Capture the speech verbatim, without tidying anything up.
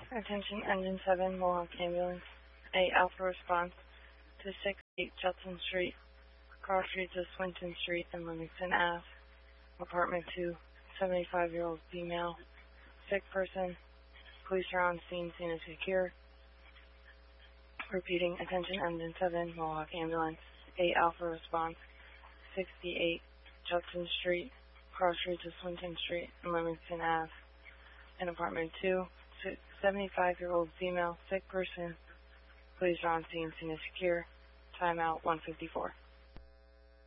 Attention Engine seven, Mohawk Ambulance. A Alpha response to six eight Judson Street, cross streets of Swinton Street and Livingston Avenue. Apartment two, seventy-five-year-old female, sick person. Police are on scene, scene is secure. Repeating, attention Engine seven, Mohawk Ambulance. A Alpha response, sixty-eight Judson Street, cross streets of Swinton Street and Livingston Avenue. In apartment two, seventy-five-year-old female, sick person. Police are on scene, scene is secure. Timeout one fifty-four.